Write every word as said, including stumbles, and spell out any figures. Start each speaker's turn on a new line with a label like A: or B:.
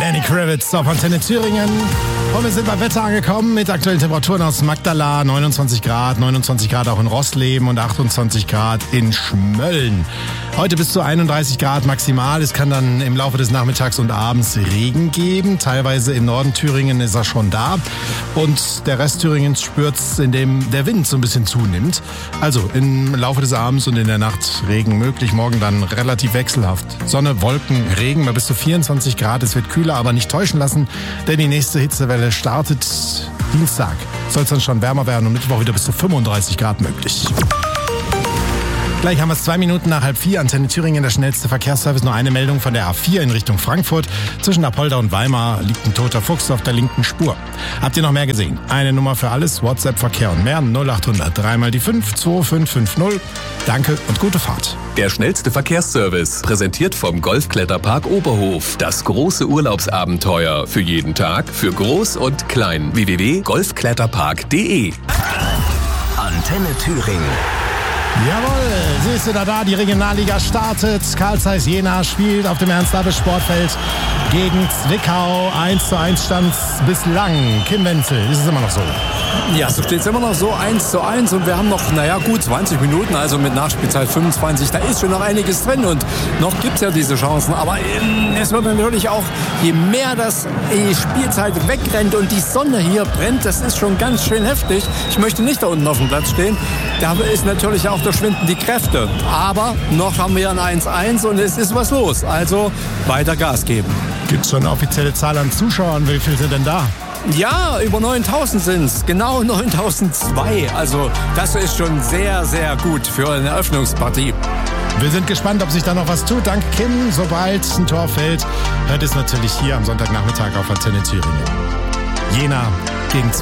A: Lenny Kravitz auf Antenne Thüringen. Und wir sind beim Wetter angekommen mit aktuellen Temperaturen aus Magdala. neunundzwanzig Grad, neunundzwanzig Grad auch in Rossleben und achtundzwanzig Grad in Schmölln. Heute bis zu einunddreißig Grad maximal. Es kann dann im Laufe des Nachmittags und Abends Regen geben. Teilweise im Norden Thüringen ist er schon da. Und der Rest Thüringens spürt's, indem der Wind so ein bisschen zunimmt. Also im Laufe des Abends und in der Nacht Regen möglich. Morgen dann relativ wechselhaft. Sonne, Wolken, Regen bei bis zu vierundzwanzig Grad. Es wird kühler, aber nicht täuschen lassen, denn die nächste Hitzewelle startet Dienstag. Soll es dann schon wärmer werden und Mittwoch wieder bis zu fünfunddreißig Grad möglich. Gleich haben wir es zwei Minuten nach halb vier. Antenne Thüringen, der schnellste Verkehrsservice. Nur eine Meldung von der A vier in Richtung Frankfurt. Zwischen Apolda und Weimar liegt ein toter Fuchs auf der linken Spur. Habt ihr noch mehr gesehen? Eine Nummer für alles, WhatsApp, Verkehr und mehr. null achthundert drei mal die fünf zwei fünf fünf null. Danke und gute Fahrt.
B: Der schnellste Verkehrsservice, präsentiert vom Golfkletterpark Oberhof. Das große Urlaubsabenteuer für jeden Tag, für Groß und Klein. w w w punkt golfkletterpark punkt de.
C: Antenne Thüringen.
A: Jawohl, sie ist wieder da, die Regionalliga startet. Carl Zeiss Jena spielt auf dem Ernst-Abbe-Sportfeld gegen Zwickau. eins zu eins stand bislang. Kim Wenzel, ist es immer noch so?
D: Ja, so steht es immer noch so, eins zu eins und wir haben noch, naja gut, zwanzig Minuten, also mit Nachspielzeit fünfundzwanzig, da ist schon noch einiges drin und noch gibt es ja diese Chancen, aber ähm, es wird natürlich auch, je mehr das die Spielzeit wegrennt und die Sonne hier brennt, das ist schon ganz schön heftig. Ich möchte nicht da unten auf dem Platz stehen, da ist natürlich auch, da schwinden die Kräfte, aber noch haben wir ein eins zu eins und es ist was los, also weiter Gas geben.
A: Gibt es schon eine offizielle Zahl an Zuschauern, wie viel sind denn da?
D: Ja, über neuntausend sind es, genau neuntausendzwei. Also das ist schon sehr, sehr gut für eine Eröffnungspartie.
A: Wir sind gespannt, ob sich da noch was tut. Danke, Kim. Sobald ein Tor fällt, hört es natürlich hier am Sonntagnachmittag auf Antenne Thüringen. Jena gegen